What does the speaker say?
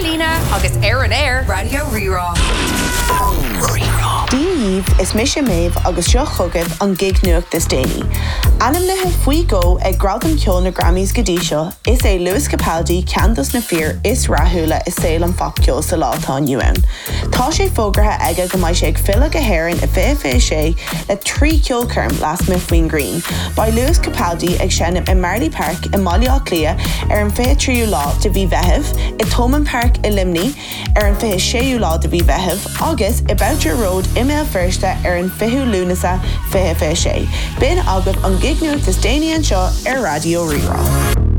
Lína agus Éireann Air Radio Rirá. Díomh is mis sé méh agus seo chugad an gig nuachtas déine. Anam na faoi go ag gradam ceol na Grammys go dtí seo is é Lewis Capaldi Cantas na Fear is rathúla is saoil an fach ceol sa látá UN. Tá sé fógratha aige go mbeidh sé ag fila go héireann a fé sé le 3 ceol curm las me faoin Green. Ba Lewis Capaldi ag seanam i Marley Park i Málaí Clia ar an fé tríú lá de bhí bheitheh, i Thomond Park i Limney ar an fé séú lá de bhí bheitheh, agus i Boucher Road email firste ar an fiú lúnasa fé sé. Bin agad an gig nuachtas déine an seo ar Radio Rirá.